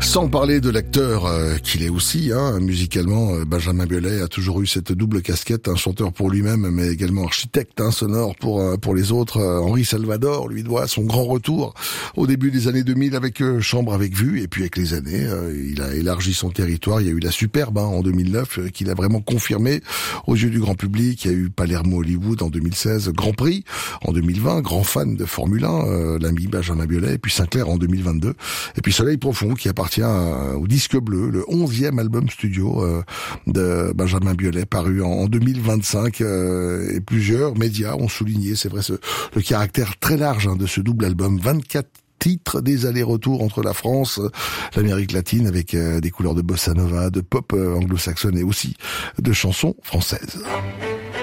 Sans parler de l'acteur qu'il est aussi, musicalement, Benjamin Biolay a toujours eu cette double casquette, un chanteur pour lui-même, mais également architecte sonore pour les autres. Henri Salvador lui doit son grand retour au début des années 2000 avec Chambre avec vue, et puis avec les années, il a élargi son territoire. Il y a eu La Superbe en 2009, qu'il a vraiment confirmé aux yeux du grand public. Il y a eu Palermo Hollywood en 2016, Grand Prix en 2020, grand fan de Formule 1, l'ami Benjamin Biolay, et puis Sinclair en 2022, et puis Soleil Profond qui appartient au Disque Bleu, le 11e album studio de Benjamin Biolay, paru en 2025, et plusieurs médias ont souligné, c'est vrai, le caractère très large de ce double album. 24 titres, des allers-retours entre la France, l'Amérique latine, avec des couleurs de bossa nova, de pop anglo-saxonne et aussi de chansons françaises.